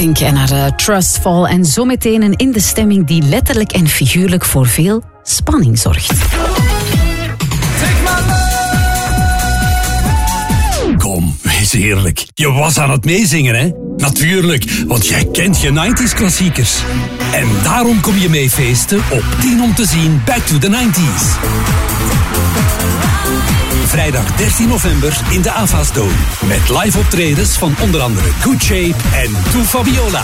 Pink en haar Trustfall. En zometeen een In de Stemming die letterlijk en figuurlijk voor veel spanning zorgt. Kom, wees eerlijk. Je was aan het meezingen, hè? Natuurlijk, want jij kent je 90s klassiekers. En daarom kom je mee feesten op 10 om te zien Back to the 90s. Vrijdag 13 november in de Avasdome. Met live optredens van onder andere Good Shape en To Fabiola.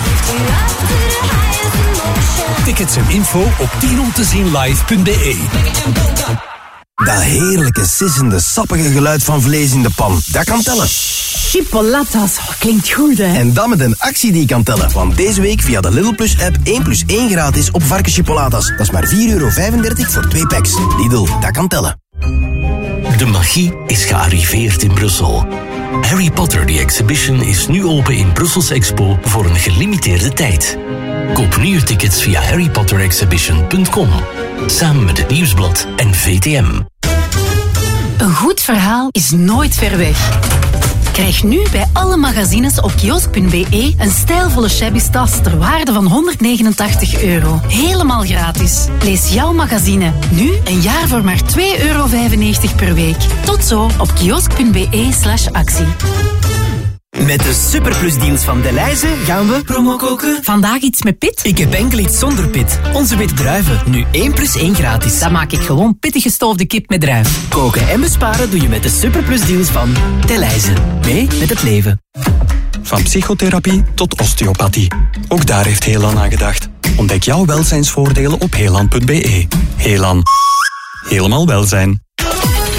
Tickets en info op 10omtezienlive.be. Dat heerlijke, sissende, sappige geluid van vlees in de pan, dat kan tellen. Chipolatas, klinkt goed hè? En dat met een actie die kan tellen. Want deze week via de Lidl Plus app 1 plus 1 gratis op varkenschipolatas. Dat is maar €4,35 voor 2 packs. Lidl, dat kan tellen. De magie is gearriveerd in Brussel. Harry Potter The Exhibition is nu open in Brussels Expo voor een gelimiteerde tijd. Koop nu je tickets via harrypotterexhibition.com. Samen met het Nieuwsblad en VTM. Een goed verhaal is nooit ver weg. Krijg nu bij alle magazines op kiosk.be een stijlvolle shabby tas ter waarde van €189. Helemaal gratis. Lees jouw magazine. Nu een jaar voor maar €2,95 per week. Tot zo op kiosk.be/actie. Met de superplusdeals van Delhaize gaan we promo koken. Vandaag iets met pit? Ik heb enkel iets zonder pit. Onze witte druiven, nu 1 plus 1 gratis. Dan maak ik gewoon pittig gestoofde kip met druif. Koken en besparen doe je met de superplusdeals van Delhaize. Mee met het leven. Van psychotherapie tot osteopathie. Ook daar heeft Helan aan gedacht. Ontdek jouw welzijnsvoordelen op helan.be. Helan. Helemaal welzijn.